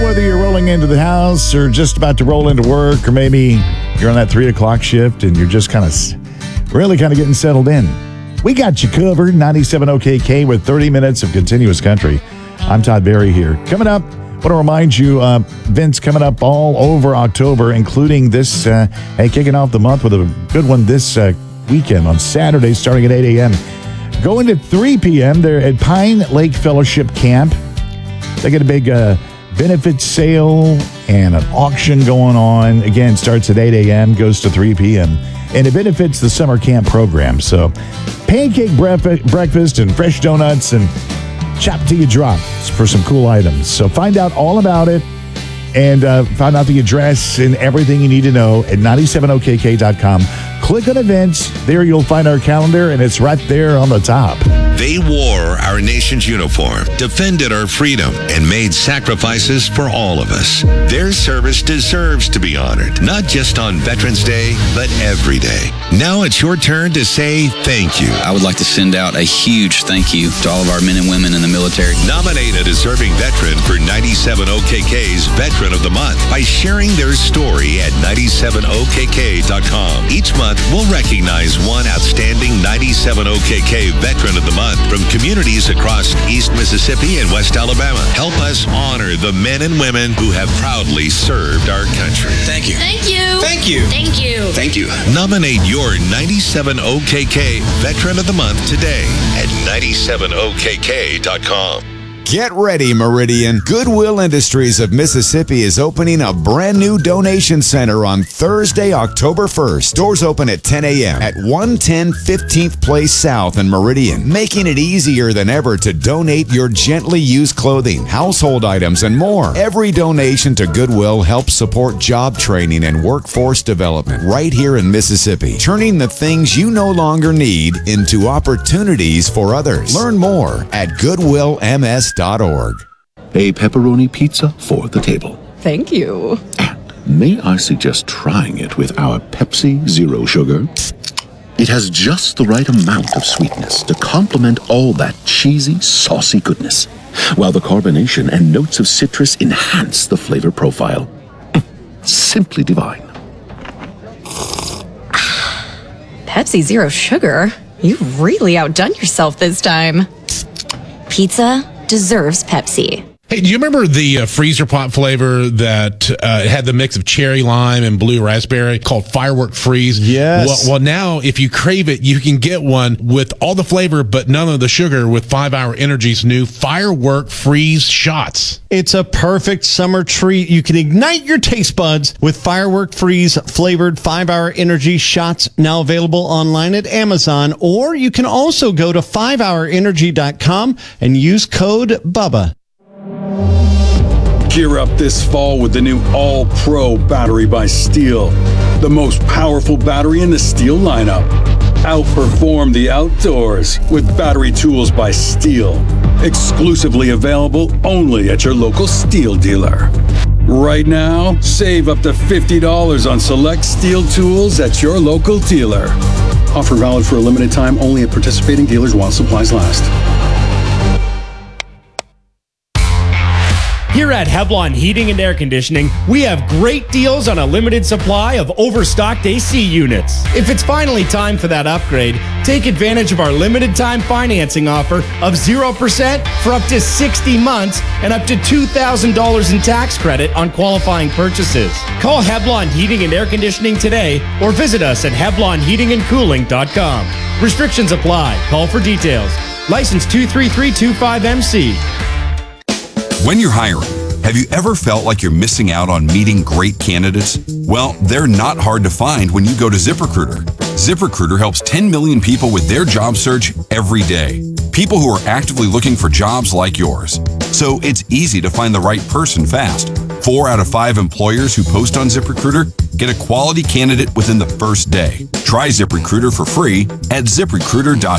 whether you're rolling into the house or just about to roll into work, or maybe you're on that 3 o'clock shift and you're just kind of really getting settled in. We got you covered. 97 OKK with 30 minutes of continuous country. I'm Todd Berry here. Coming up, I want to remind you, events coming up all over October, including this, kicking off the month with a good one this weekend on Saturday starting at 8 a.m. Going to 3 p.m. They're at Pine Lake Fellowship Camp. They get a big benefit sale and an auction going on. Again, starts at 8 a.m., goes to 3 p.m. And it benefits the summer camp program. So pancake breakfast and fresh donuts and chop till you drop for some cool items. So find out all about it and find out the address and everything you need to know at 97okk.com. Click on events. There you'll find our calendar, and it's right there on the top. They wore our nation's uniform, defended our freedom, and made sacrifices for all of us. Their service deserves to be honored, not just on Veterans Day, but every day. Now it's your turn to say thank you. I would like to send out a huge thank you to all of our men and women in the military. Nominate a deserving veteran for 97 OKK's Veteran of the Month by sharing their story at 97okk.com. Each month, we'll recognize one outstanding 97 OKK Veteran of the Month from communities across East Mississippi and West Alabama. Help us honor the men and women who have proudly served our country. Thank you. Thank you. Thank you. Thank you. Thank you. Nominate your 97 OKK Veteran of the Month today at 97okk.com. Get ready, Meridian. Goodwill Industries of Mississippi is opening a brand new donation center on Thursday, October 1st. Doors open at 10 a.m. at 110 15th Place South in Meridian, making it easier than ever to donate your gently used clothing, household items, and more. Every donation to Goodwill helps support job training and workforce development right here in Mississippi, turning the things you no longer need into opportunities for others. Learn more at goodwillms.org. A pepperoni pizza for the table. Thank you. And may I suggest trying it with our Pepsi Zero Sugar? It has just the right amount of sweetness to complement all that cheesy, saucy goodness, while the carbonation and notes of citrus enhance the flavor profile. Simply divine. Pepsi Zero Sugar? You've really outdone yourself this time. Pizza deserves Pepsi. Hey, do you remember the freezer pop flavor that had the mix of cherry lime and blue raspberry called Firework Freeze? Yes. Well, now if you crave it, you can get one with all the flavor but none of the sugar with 5 Hour Energy's new Firework Freeze shots. It's a perfect summer treat. You can ignite your taste buds with Firework Freeze flavored 5 Hour Energy shots, now available online at Amazon, or you can also go to 5hourenergy.com and use code BUBBA. Gear up this fall with the new All-Pro battery by Steel, the most powerful battery in the Steel lineup. Outperform the outdoors with battery tools by Steel, exclusively available only at your local Steel dealer. Right now, save up to $50 on select Steel tools at your local dealer. Offer valid for a limited time only at participating dealers while supplies last. Here at Heblon Heating and Air Conditioning, we have great deals on a limited supply of overstocked AC units. If it's finally time for that upgrade, take advantage of our limited time financing offer of 0% for up to 60 months and up to $2,000 in tax credit on qualifying purchases. Call Heblon Heating and Air Conditioning today or visit us at HeblonHeatingandCooling.com. Restrictions apply. Call for details. License 23325MC. When you're hiring, have you ever felt like you're missing out on meeting great candidates? Well, they're not hard to find when you go to ZipRecruiter. ZipRecruiter helps 10 million people with their job search every day. People who are actively looking for jobs like yours. So it's easy to find the right person fast. 4 out of 5 employers who post on ZipRecruiter get a quality candidate within the first day. Try ZipRecruiter for free at ZipRecruiter.com.